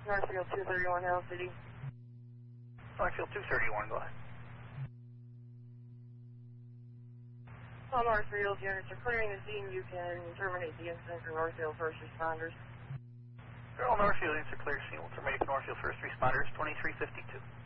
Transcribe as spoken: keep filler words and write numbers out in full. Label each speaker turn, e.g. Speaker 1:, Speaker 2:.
Speaker 1: Northfield two thirty-one, L C D.
Speaker 2: Northfield two thirty-one, go ahead.
Speaker 1: All Northfield units are clearing the scene. You can terminate the incident for Northfield first responders.
Speaker 2: All Northfield units are clear scene. We'll terminate for Northfield first responders, twenty-three fifty-two.